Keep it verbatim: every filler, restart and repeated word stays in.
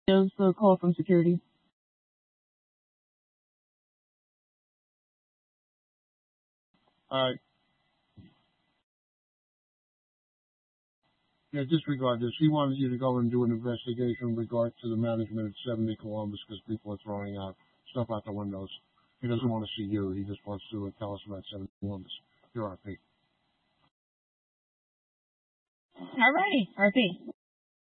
There's the call from security. Alright. Yeah, disregard this. He wanted you to go and do an investigation in regard to the management at seventy Columbus because people are throwing out stuff out the windows. He doesn't want to see you. He just wants to tell us about seventy Columbus. You're R P. Alrighty, R P.